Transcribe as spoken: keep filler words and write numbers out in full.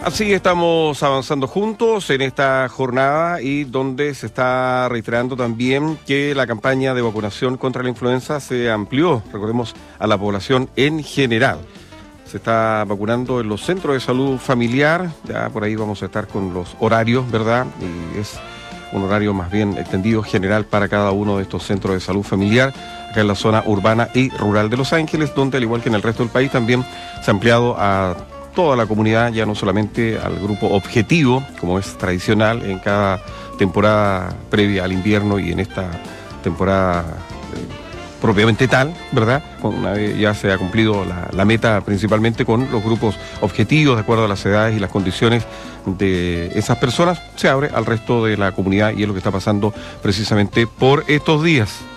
Así estamos avanzando juntos en esta jornada y donde se está reiterando también que la campaña de vacunación contra la influenza se amplió, recordemos, a la población en general. Se está vacunando en los centros de salud familiar, ya por ahí vamos a estar con los horarios, ¿verdad? Y es un horario más bien extendido general para cada uno de estos centros de salud familiar, acá en la zona urbana y rural de Los Ángeles, donde al igual que en el resto del país también se ha ampliado a toda la comunidad, ya no solamente al grupo objetivo, como es tradicional en cada temporada previa al invierno y en esta temporada eh, propiamente tal, ¿verdad? Una vez ya se ha cumplido la, la meta principalmente con los grupos objetivos, de acuerdo a las edades y las condiciones de esas personas, se abre al resto de la comunidad y es lo que está pasando precisamente por estos días.